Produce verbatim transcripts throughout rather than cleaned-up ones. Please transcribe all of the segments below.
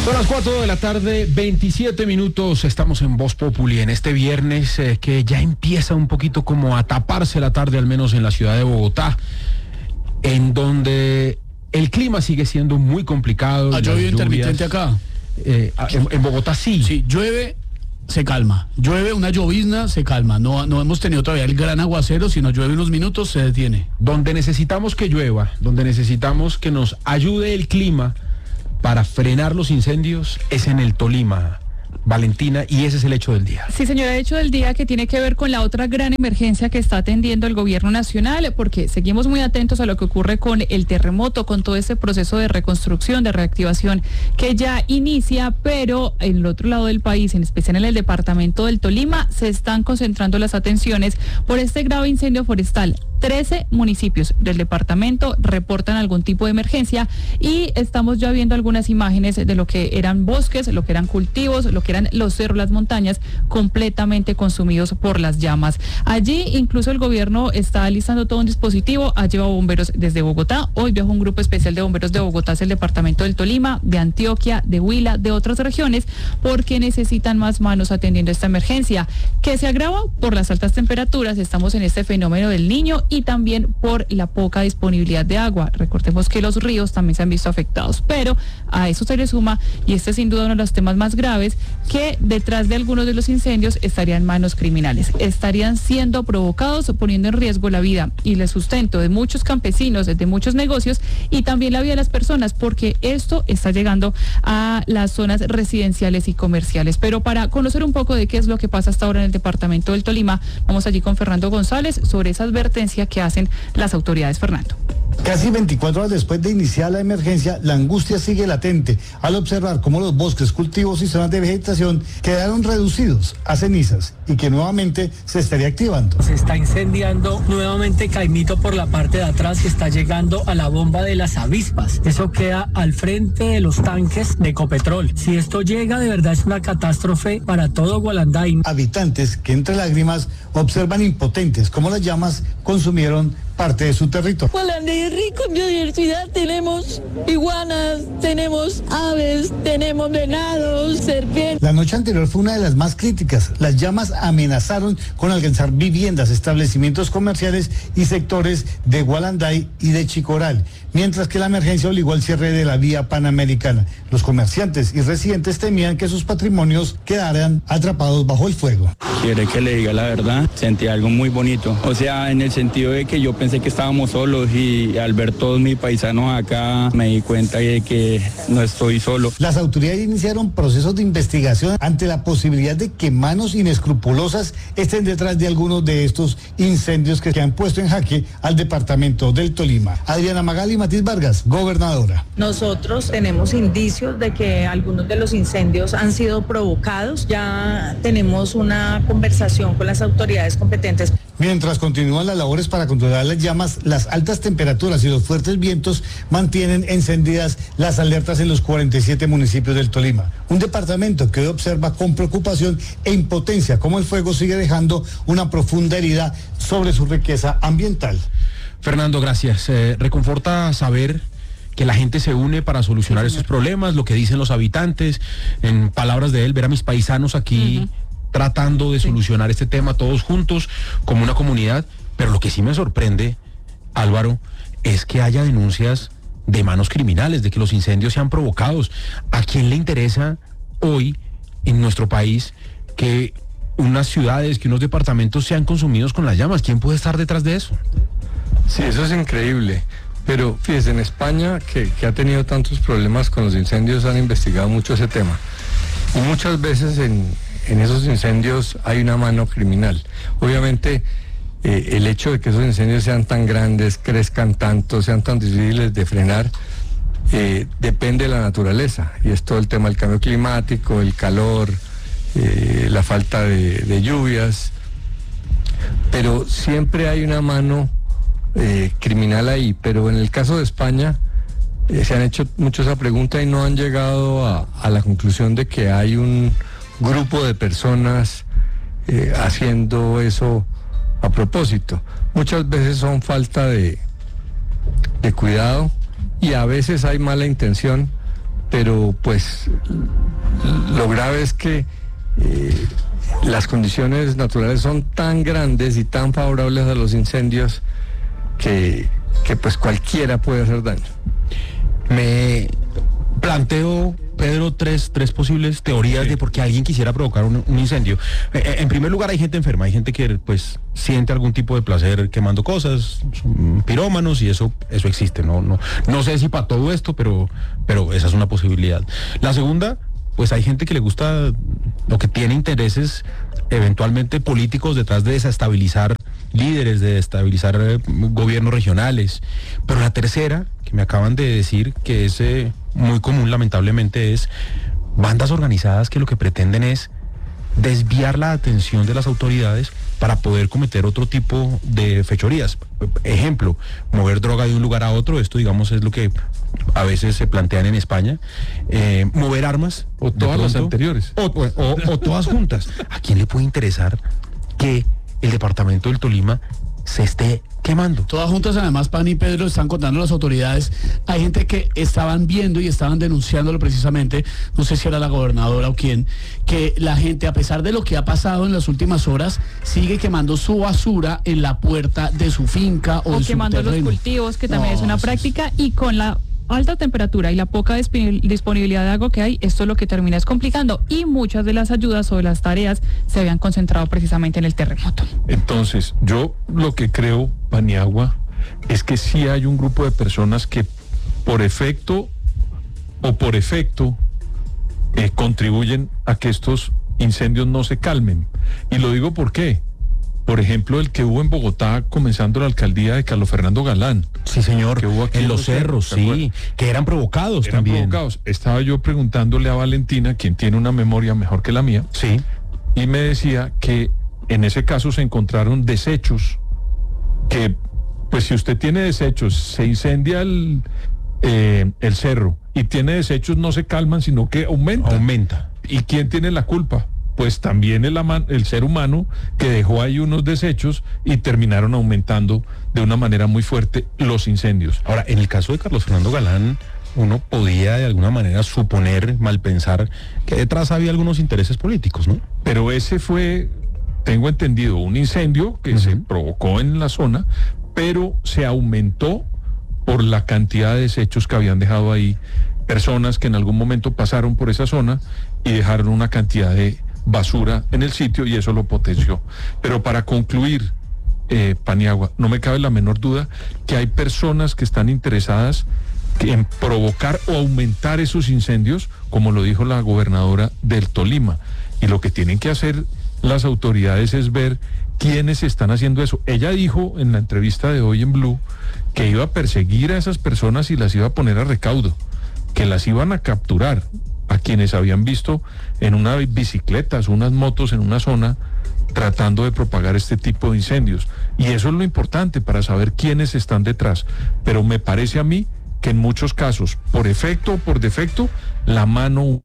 Son las cuatro de la tarde, veintisiete minutos, estamos en Voz Populi en este viernes eh, que ya empieza un poquito como a taparse la tarde, al menos en la ciudad de Bogotá, en donde el clima sigue siendo muy complicado. ¿Ha llovido intermitente acá? Eh, en, en Bogotá sí. Sí, llueve, se calma. Llueve una llovizna, se calma. No, no hemos tenido todavía el gran aguacero, sino llueve unos minutos, se detiene. Donde necesitamos que llueva, donde necesitamos que nos ayude el clima para frenar los incendios es en el Tolima, Valentina, y ese es el hecho del día. Sí, señora, el hecho del día que tiene que ver con la otra gran emergencia que está atendiendo el gobierno nacional, porque seguimos muy atentos a lo que ocurre con el terremoto, con todo ese proceso de reconstrucción, de reactivación que ya inicia, pero en el otro lado del país, en especial en el departamento del Tolima, se están concentrando las atenciones por este grave incendio forestal. trece municipios del departamento reportan algún tipo de emergencia y estamos ya viendo algunas imágenes de lo que eran bosques, lo que eran cultivos, lo que eran los cerros, las montañas, completamente consumidos por las llamas. Allí incluso el gobierno está alistando todo un dispositivo, ha llevado bomberos desde Bogotá, hoy viajó un grupo especial de bomberos de Bogotá hacia el departamento del Tolima, de Antioquia, de Huila, de otras regiones, porque necesitan más manos atendiendo esta emergencia, que se agrava por las altas temperaturas, estamos en este fenómeno del Niño, y también por la poca disponibilidad de agua. Recordemos que los ríos también se han visto afectados, pero a eso se le suma, y este es sin duda uno de los temas más graves, que detrás de algunos de los incendios estarían manos criminales, estarían siendo provocados, poniendo en riesgo la vida y el sustento de muchos campesinos, de muchos negocios y también la vida de las personas, porque esto está llegando a las zonas residenciales y comerciales. Pero para conocer un poco de qué es lo que pasa hasta ahora en el departamento del Tolima, vamos allí con Fernando González sobre esa advertencia que hacen las autoridades. Fernando. Casi veinticuatro horas después de iniciar la emergencia, la angustia sigue latente al observar cómo los bosques, cultivos y zonas de vegetación quedaron reducidos a cenizas y que nuevamente se estaría activando. Se está incendiando nuevamente Caimito por la parte de atrás y está llegando a la bomba de las avispas. Eso queda al frente de los tanques de Ecopetrol. Si esto llega, de verdad es una catástrofe para todo Gualanday. Habitantes que entre lágrimas observan impotentes cómo las llamas consumieron parte de su territorio. Gualanday es rico en biodiversidad, tenemos iguanas, tenemos aves, tenemos venados, serpientes. La noche anterior fue una de las más críticas. Las llamas amenazaron con alcanzar viviendas, establecimientos comerciales y sectores de Gualanday y de Chicoral, mientras que la emergencia obligó al cierre de la vía panamericana. Los comerciantes y residentes temían que sus patrimonios quedaran atrapados bajo el fuego. Quiere que le diga la verdad, sentí algo muy bonito, o sea, en el sentido de que yo pensé que estábamos solos y al ver todos mis paisanos acá me di cuenta de que no estoy solo. Las autoridades iniciaron procesos de investigación ante la posibilidad de que manos inescrupulosas estén detrás de algunos de estos incendios que se han puesto en jaque al departamento del Tolima. Adriana Magali Matiz Vargas, gobernadora. Nosotros tenemos indicios de que algunos de los incendios han sido provocados. Ya tenemos una conversación con las autoridades competentes. Mientras continúan las labores para controlar las llamas, las altas temperaturas y los fuertes vientos mantienen encendidas las alertas en los cuarenta y siete municipios del Tolima. Un departamento que hoy observa con preocupación e impotencia cómo el fuego sigue dejando una profunda herida sobre su riqueza ambiental. Fernando, gracias. Eh, reconforta saber que la gente se une para solucionar Sí, estos problemas, lo que dicen los habitantes. En palabras de él, ver a mis paisanos aquí uh-huh. tratando de sí. solucionar este tema todos juntos como una comunidad. Pero lo que sí me sorprende, Álvaro, es que haya denuncias de manos criminales, de que los incendios sean provocados. ¿A quién le interesa hoy en nuestro país que unas ciudades, que unos departamentos sean consumidos con las llamas? ¿Quién puede estar detrás de eso? Sí, eso es increíble. Pero fíjese, en España, que, que ha tenido tantos problemas con los incendios, han investigado mucho ese tema. Y muchas veces en, en esos incendios hay una mano criminal. Obviamente, eh, el hecho de que esos incendios sean tan grandes, crezcan tanto, sean tan difíciles de frenar, eh, depende de la naturaleza. Y es todo el tema del cambio climático, el calor, eh, la falta de, de lluvias. Pero siempre hay una mano Eh, criminal ahí, pero en el caso de España eh, se han hecho mucho esa pregunta y no han llegado a, a la conclusión de que hay un grupo de personas eh, haciendo eso a propósito. Muchas veces son falta de, de cuidado y a veces hay mala intención, pero pues lo grave es que eh, las condiciones naturales son tan grandes y tan favorables a los incendios que, que pues cualquiera puede hacer daño. Me planteo, Pedro, tres, tres posibles teorías sí. de por qué alguien quisiera provocar un, un incendio. Eh, en primer lugar, hay gente enferma, hay gente que pues siente algún tipo de placer quemando cosas, son pirómanos, y eso, eso existe. No, no, no sé si para todo esto, pero, pero esa es una posibilidad. La segunda, pues hay gente que le gusta, o que tiene intereses eventualmente políticos detrás de desestabilizar líderes, de desestabilizar eh, gobiernos regionales. Pero la tercera, que me acaban de decir que es eh, muy común lamentablemente, es bandas organizadas que lo que pretenden es desviar la atención de las autoridades para poder cometer otro tipo de fechorías. Ejemplo, mover droga de un lugar a otro, esto digamos es lo que a veces se plantean en España, eh, mover armas. O todas las anteriores. O, o, o, o todas juntas. ¿A quién le puede interesar que el departamento del Tolima se esté quemando? Todas juntas, además, Pan y Pedro, están contando las autoridades. Hay gente que estaban viendo y estaban denunciándolo precisamente, no sé si era la gobernadora o quién, que la gente, a pesar de lo que ha pasado en las últimas horas, sigue quemando su basura en la puerta de su finca o, o de quemando su terreno. Los cultivos, que también no, es una práctica, es... y con la alta temperatura y la poca disponibilidad de agua que hay, esto lo que termina es complicando, y muchas de las ayudas o de las tareas se habían concentrado precisamente en el terremoto. Entonces, yo lo que creo, Paniagua, es que sí hay un grupo de personas que por efecto o por efecto eh, contribuyen a que estos incendios no se calmen. Y lo digo por qué. Por ejemplo, el que hubo en Bogotá comenzando la alcaldía de Carlos Fernando Galán. Sí, señor, que hubo aquí en los cerros, sí, que eran provocados eran también. provocados. Estaba yo preguntándole a Valentina, quien tiene una memoria mejor que la mía, sí, y me decía que en ese caso se encontraron desechos que, pues si usted tiene desechos, se incendia el, eh, el cerro y tiene desechos, no se calman, sino que aumenta. Aumenta. ¿Y quién tiene la culpa? Pues también el, el ser humano que dejó ahí unos desechos y terminaron aumentando de una manera muy fuerte los incendios. Ahora, en el caso de Carlos Fernando Galán, uno podía de alguna manera suponer, malpensar, que detrás había algunos intereses políticos, ¿no? Pero ese fue, tengo entendido, un incendio que uh-huh. se provocó en la zona, pero se aumentó por la cantidad de desechos que habían dejado ahí personas que en algún momento pasaron por esa zona y dejaron una cantidad de basura en el sitio, y eso lo potenció. Pero para concluir, eh, Paniagua, no me cabe la menor duda que hay personas que están interesadas en provocar o aumentar esos incendios, como lo dijo la gobernadora del Tolima, y lo que tienen que hacer las autoridades es ver quiénes están haciendo eso. Ella dijo en la entrevista de hoy en Blue que iba a perseguir a esas personas y las iba a poner a recaudo, que las iban a capturar a quienes habían visto en unas bicicletas, unas motos en una zona tratando de propagar este tipo de incendios. Y eso es lo importante para saber quiénes están detrás. Pero me parece a mí que en muchos casos, por efecto o por defecto, la mano...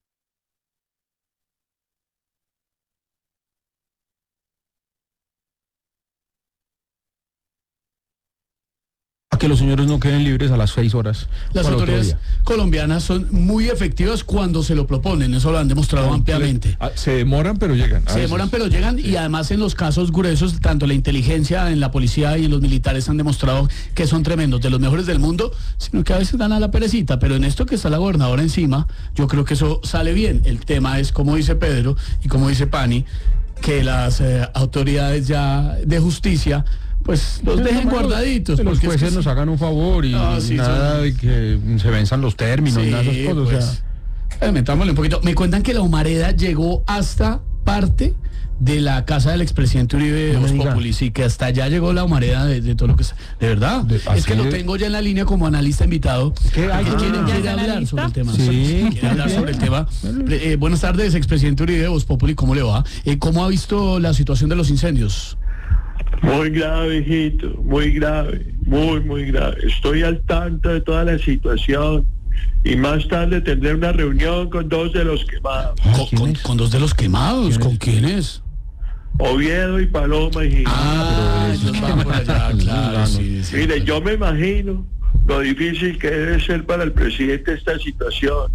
que los señores no queden libres a las seis horas. Las autoridades colombianas son muy efectivas cuando se lo proponen, eso lo han demostrado ampliamente. Se demoran pero llegan. Se demoran pero llegan, sí. Y además en los casos gruesos, tanto la inteligencia en la policía y en los militares han demostrado que son tremendos, de los mejores del mundo, sino que a veces dan a la perecita. Pero en esto que está la gobernadora encima, yo creo que eso sale bien. El tema es, como dice Pedro y como dice Pani, que las eh, autoridades ya de justicia pues los dejen guardaditos. Que los jueces es que nos hagan un favor y ah, sí, nada de que se venzan los términos, sí, nada de esas cosas. Pues, o sea. eh, metámosle un poquito. Me cuentan que la humareda llegó hasta parte de la casa del expresidente Uribe no Voz Populi, sí, que hasta allá llegó la humareda de, de todo lo que está. De verdad, de, es que de... lo tengo ya en la línea como analista invitado. ¿Qué hay? Ah, ¿Quiere, quiere hablar sobre el tema? Sí, quiere hablar sobre el tema. Eh, buenas tardes, expresidente Uribe Voz Populi, ¿cómo le va? Eh, ¿Cómo ha visto la situación de los incendios? Muy grave, hijito, muy grave, muy, muy grave. Estoy al tanto de toda la situación y más tarde tendré una reunión con dos de los quemados. ¿Con, con, con dos de los quemados? ¿Con quiénes? Oviedo y Paloma, hijito. Ah, ellos van por allá, claro. Sí, sí, Mire, sí. yo me imagino lo difícil que debe ser para el presidente esta situación,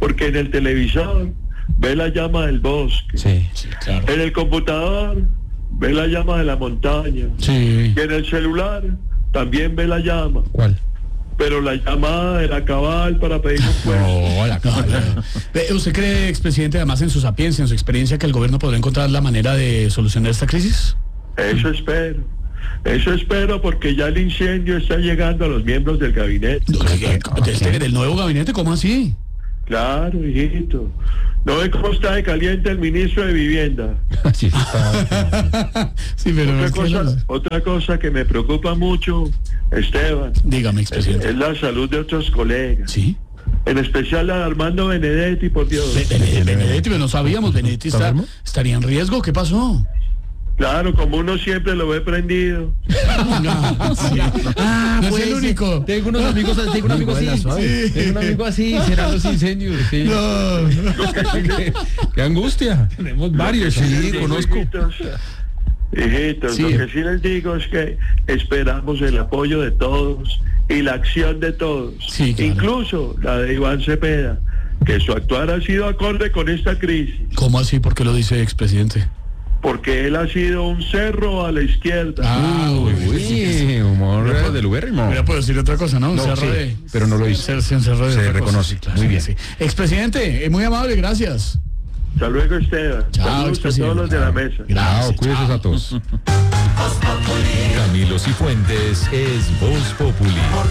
porque en el televisor ve la llama del bosque, Sí. Sí, claro. en el computador ve la llama de la montaña, Sí. y en el celular también ve la llama, ¿Cuál? pero la llamada de la cabal para pedir un puesto. No, la Ve, ¿usted cree, expresidente, además en su sapiencia, en su experiencia, que el gobierno podrá encontrar la manera de solucionar esta crisis? Eso espero, eso espero porque ya el incendio está llegando a los miembros del gabinete. ¿Este, ¿Del nuevo gabinete? ¿Cómo así? Claro, hijito. ¿No ve cómo está de caliente el ministro de Vivienda? Sí, está. Sí, pero no Otra es que cosa, los- otra cosa que me preocupa mucho, Esteban, Dígame, es, expresidente. es la salud de otros colegas. ¿Sí? En especial la de Armando Benedetti, por Dios. Be- Be- Benedetti, pero no sabíamos, Benedetti ¿Está está, enfermo? estaría en riesgo, ¿qué pasó? Claro, como uno siempre lo ve prendido. No, sí. Ah, no es pues, el único. Tengo unos amigos, tengo un amigo así. Sí. Tengo un amigo así, serán los incendios. Sí. No. qué, qué angustia. Tenemos varios, sí, Sí, conozco. hijitos, hijitos, Sí. lo que sí les digo es que esperamos el apoyo de todos y la acción de todos. Sí, claro. Incluso la de Iván Cepeda, que su actuar ha sido acorde con esta crisis. ¿Cómo así? ¿Por qué lo dice, expresidente? Porque él ha sido un cerro a la izquierda. Ah, Uy, uy, humor del Uberrimo. Mira, puedo decir otra cosa, ¿no? Un No, cerro sí, de... pero no lo hizo. Ser- ser un cerro de Se otra cosa, reconoce. sí, claro, Muy bien. sí. Expresidente, es muy amable, gracias. Hasta luego, Esteban. Chao, Saludos a expresidente. todos los de la mesa. Gracias. Chao, cuídense a todos. Camilo Cifuentes es Voz Populi.